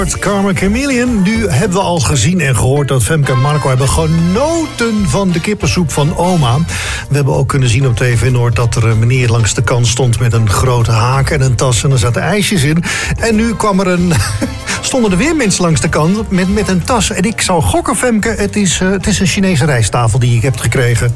Karma Chameleon. Nu hebben we al gezien en gehoord dat Femke en Marco hebben genoten van de kippensoep van oma. We hebben ook kunnen zien op TV Noord dat er een meneer langs de kant stond met een grote haak en een tas en er zaten ijsjes in. En nu stonden er weer mensen langs de kant met een tas. En ik zou gokken, Femke, het is een Chinese rijsttafel die ik heb gekregen.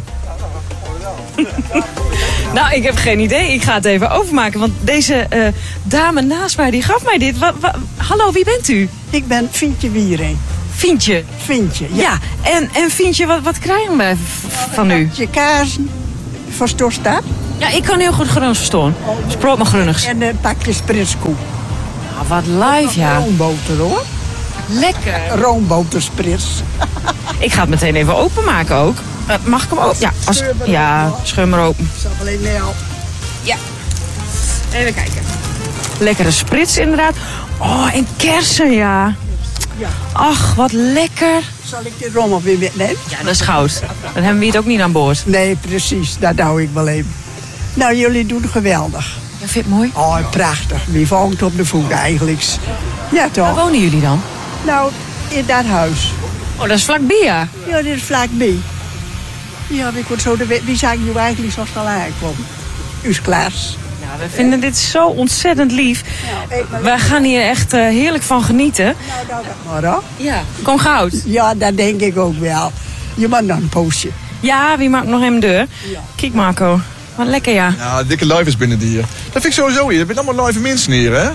Nou, ik heb geen idee. Ik ga het even overmaken. Want deze dame naast mij, die gaf mij dit. Hallo, wie bent u? Ik ben Fientje Wiering. Fientje? Fientje, ja. En Fientje, wat krijgen we van u? Je kaarsen, verstoort dat? Ja, ik kan heel goed Gruns verstaan. Sproot me Grunnigs. En een pakje spritskoek. Nou, wat live, ja. Roomboter, hoor. Lekker. Roombotersprits. Ik ga het meteen even openmaken ook. Mag ik hem open? Ja, scheur maar open. Ik zal alleen meel. Ja. Even kijken. Lekkere sprits inderdaad. Oh, en kersen, ja. Ja. Ach, wat lekker. Zal ik de rommel weer metnemen? Ja, dat is goud. Dan hebben we het ook niet aan boord. Nee, precies. Dat hou ik wel even. Nou, jullie doen geweldig. Ja, vind je het mooi? Oh, prachtig. Wie vangt op de voet eigenlijk? Ja, toch? Waar wonen jullie dan? Nou, in dat huis. Oh, dat is vlakbij, ja. Ja, dit is vlakbij. Ja, ik word zo wie zijn jullie eigenlijk zoals het al aankomt? U is Klaas. Ja, we vinden dit zo ontzettend lief. Wij gaan hier echt heerlijk van genieten. Maar hoor. Ja. Kom goud. Ja, dat denk ik ook wel. Je mag dan een poosje. Ja, wie maakt nog hem deur? Ja. Kijk Marco. Wat lekker, ja. Ja, dikke luifers binnen die hier. Dat vind ik sowieso hier. Er zijn allemaal lieve mensen hier, hè?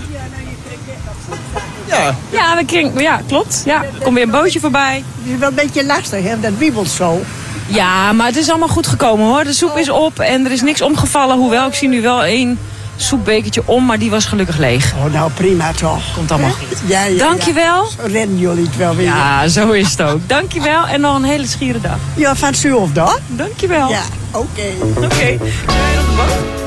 Ja. Ja, klopt. Ja, er komt weer een bootje voorbij. Het is wel een beetje lastig, hè? Dat wiebelt zo. Ja, maar het is allemaal goed gekomen, hoor. De soep is op en er is niks omgevallen. Hoewel, ik zie nu wel 1 soepbekertje om, maar die was gelukkig leeg. Oh, nou prima toch. Komt allemaal goed. Ja, Dankjewel. Zo rennen jullie het wel weer. Ja, zo is het ook. Dankjewel en nog een hele schiere dag. Ja, van Zuurf dan? Dankjewel. Ja, oké. Oké. Zijn we op de boot?